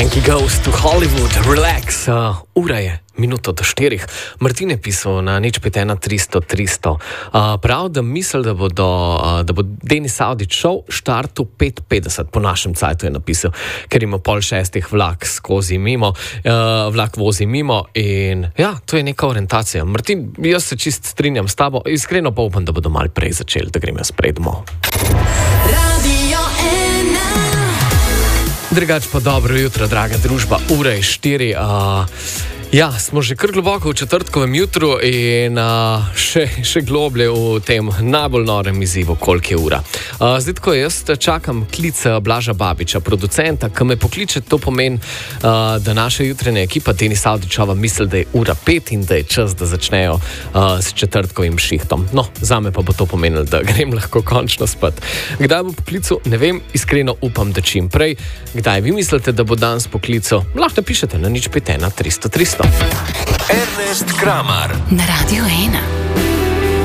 Yankee goes to Hollywood, relax, ura je, minuto do 4. Martin je pisal na 051-300-300. Prav, da misli, da bo Denis Avdić šel štartu 5:50, po našem cajtu je napisal, ker ima 5:30 vlak vozi mimo in ja, to je neka orientacija. Martin, jaz se čist strinjam s tabo, iskreno pa upam, da bodo malo prej začeli, da grem jaz prej domov. Drugač pa dobro jutro, draga družba, ura je 4. Ja, smo že kar globoko v četrtkovem jutru in še globlje v tem najbolj norem izzivu, koliko je ura. Zdaj, ko jaz čakam klic Blaža Babiča, producenta, ki me pokliče, to pomeni, da naša jutranja ekipa Denis Avdićova misli, da je ura 5 in da je čas, da začnejo s četrtkovim šihtom. No, zame pa bo to pomenilo, da grem lahko končno spat. Kdaj bo poklical? Ne vem, iskreno upam, da čim prej. Kdaj vi mislite, da bo danes poklical? Lahko napišete na 051-300-300. Ernest Kramar na Radio 1.